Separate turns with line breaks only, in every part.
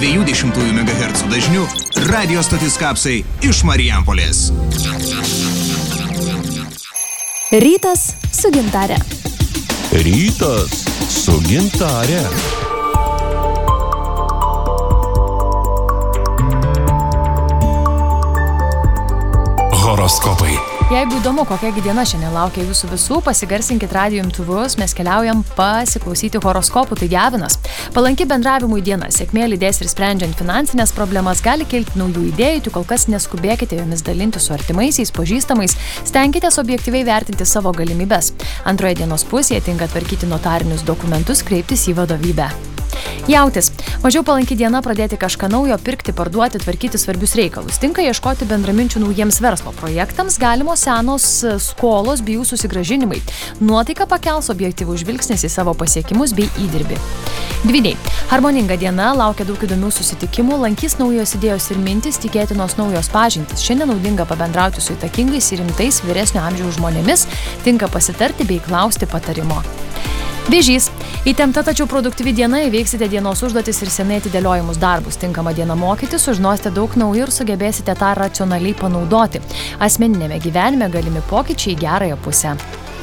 20 MHz dažnių radio stotis Kapsai iš Marijampolės.
Rytas su Gintare.
Rytas su Gintare. Horoskopai.
Jeigu įdomu, kokia diena šiandien laukia jūsų visų, pasigarsinkit radijo imtuvus, mes keliaujam pasiklausyti horoskopų, tai Avinas. Palanki bendravimui diena, sėkmė lydės ir sprendžiant finansinės problemas, gali kilti naujų idėjų, tik kol kas neskubėkite jomis dalinti su artimaisiais, pažįstamais, stenkitės objektyviai vertinti savo galimybes. Antroje dienos pusėje tinka tvarkyti notarinius dokumentus, kreiptis į vadovybę. Jautis. Mažiau palanki diena pradėti kažką naujo, pirkti, parduoti, tvarkyti svarbius reikalus. Tinka ieškoti bendraminčių naujiems verslo projektams, galimos senos skolos bei jų susigrąžinimai. Nuotaika pakels objektyvų žvilgsnis į savo pasiekimus bei įdirbį. Dvyniai. Harmoninga diena, laukia daug įdomių susitikimų, lankys naujos idėjos ir mintis, tikėtinos naujos pažintys. Šiandien naudinga pabendrauti su įtakingais ir rimtais vyresnio amžiaus žmonėmis, tinka pasitarti bei klausti patarimo. Vėžys. Įtempta, tačiau produktyvi diena, įveiksite dienos užduotis ir senai atidėliojimus darbus. Tinkama diena mokytis, sužinosite daug naujo ir sugebėsite tą racionaliai panaudoti. Asmeninėme gyvenime galimi pokyčiai į gerąją pusę.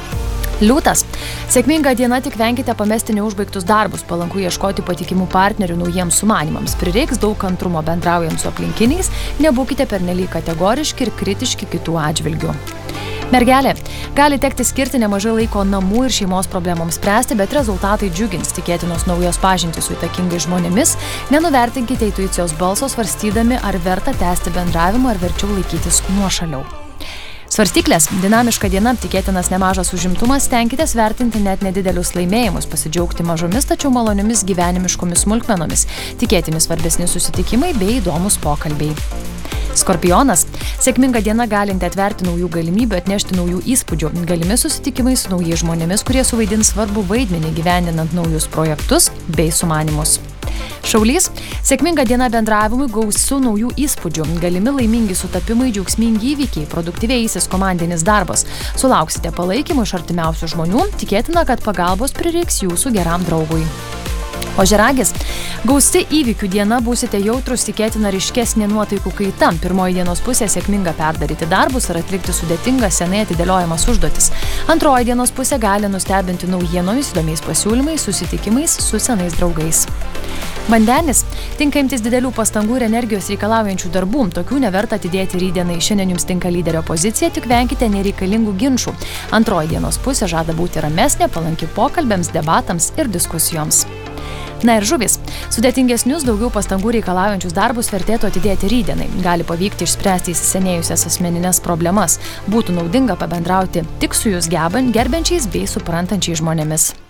Liūtas. Sėkminga diena, tik venkite pamesti neužbaigtus darbus, palanku ieškoti patikimų partnerių naujiems sumanimams. Prireiks daug kantrumo bendraujant su aplinkiniais, nebūkite pernelyg kategoriški ir kritiški kitų atžvilgių. Mergelė. Gali tekti skirti nemažai laiko namų ir šeimos problemoms spręsti, bet rezultatai džiugins, tikėtinos naujos pažintys su įtakingais žmonėmis. Nenuvertinkite intuicijos balso svarstydami, ar verta tęsti bendravimą, ar verčiau laikytis nuošaliau. Svarstyklės. Dinamiška diena, tikėtinas nemažas užimtumas, stenkitės vertinti net nedidelius laimėjimus, pasidžiaugti mažomis, tačiau maloniomis gyvenimiškomis smulkmenomis, tikėtini svarbesni susitikimai bei įdomus pokalbiai. Skorpionas. Sėkminga diena galinti atverti naujų galimybių, atnešti naujų įspūdžių, galimi susitikimai su naujais žmonėmis, kurie suvaidins svarbų vaidmenį gyvendinant naujus projektus bei sumanymus. Šaulys. Sėkminga diena bendravimui, gausių naujų įspūdžių, galimi laimingi sutapimai, džiaugsmingi įvykiai, produktyviai eisis komandinis darbas. Sulauksite palaikymų iš artimiausių žmonių, tikėtina, kad pagalbos prireiks jūsų geram draugui. Ožiaragis. Gausi įvykių diena, būsite jautrus, tikėtina ryškesnė nuotaikų kaita. Pirmoji dienos pusė sėkminga perdaryti darbus ar atlikti sudėtingas senai atidėliojamas užduotis. Antroji dienos pusė gali nustebinti naujienomis, įdomiais pasiūlymais, susitikimais su senais draugais. Vandenis. Tinka imtis didelių pastangų ir energijos reikalaujančių darbų. Tokių neverta atidėti rytdienai. Šiandien jums tinka lyderio pozicija, tik venkite nereikalingų ginčų. Antroji dienos pusė žada būti ramesnė, palanki pokalbėms, debatams ir diskusijoms. Na ir žuvis. Sudėtingesnius, daugiau pastangų reikalaujančius darbus vertėtų atidėti rytdienai. Gali pavykti išspręsti įsisenėjusias asmeninės problemas. Būtų naudinga pabendrauti tik su jūs gerbiančiais bei suprantančiais žmonėmis.